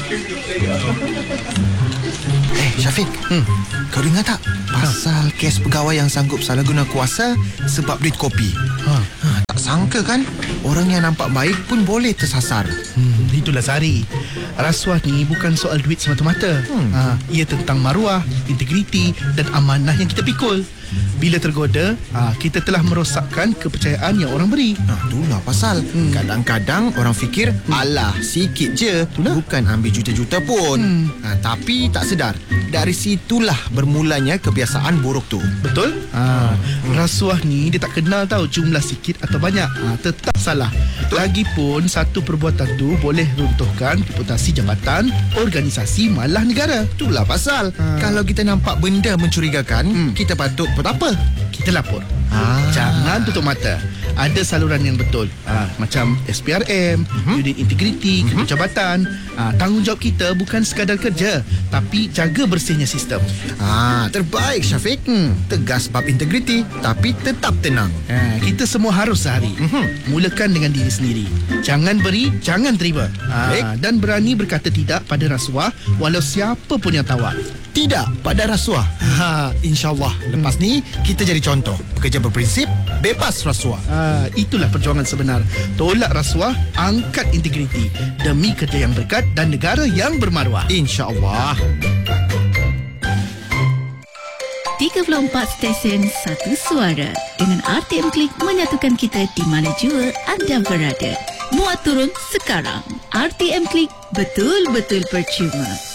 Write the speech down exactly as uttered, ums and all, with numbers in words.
Eh, Syafiq, hmm. kau dengar tak pasal kes pegawai yang sanggup salah guna kuasa sebab duit kopi? Ha. Ha, tak sangka kan, orang yang nampak baik pun boleh tersasar. Hmm, itulah Sari. Rasuah ni bukan soal duit semata-mata. Hmm. Ha, ia tentang maruah, integriti dan amanah yang kita pikul. Bila tergoda, ha, kita telah merosakkan kepercayaan yang orang beri. Nah, itulah pasal. Hmm. Kadang-kadang orang fikir, alah, sikit je. Itulah. Bukan ambil juta-juta pun. Hmm. Ha, tapi tak sedar, dari situlah bermulanya kebiasaan buruk tu. Betul? Ha, hmm. Rasuah ni dia tak kenal tahu jumlah sikit atau banyak. Ha, tetap salah. Betul? Lagipun satu perbuatan tu boleh runtuhkan reputasi jabatan, organisasi, malah negara. Itulah pasal. Ha. Kalau kita nampak benda mencurigakan, hmm. kita patut buat apa? Kita lapor. Ah. Jangan tutup mata. Ada saluran yang betul. Ha, macam S P R M, uh-huh. unit integriti, uh-huh. jabatan. Ha, tanggungjawab kita bukan sekadar kerja, tapi jaga bersihnya sistem. Ah, terbaik Syafiq. Hmm. Tegas bab integriti, tapi tetap tenang. Ha, kita semua harus sehari. Uh-huh. Mulakan dengan diri sendiri. Jangan beri, jangan terima. Ha, dan berani berkata tidak pada rasuah, walau siapa pun yang tawar. Tidak pada rasuah. Ha, InsyaAllah lepas ni kita jadi contoh pekerja berprinsip, bebas rasuah. Ha, itulah perjuangan sebenar. Tolak rasuah, angkat integriti demi kerja yang berkat dan negara yang bermaruah. InsyaAllah. tiga puluh empat stesen, satu suara. Dengan R T M Klik menyatukan kita di mana jua anda berada. Muat turun sekarang. R T M Klik betul-betul percuma.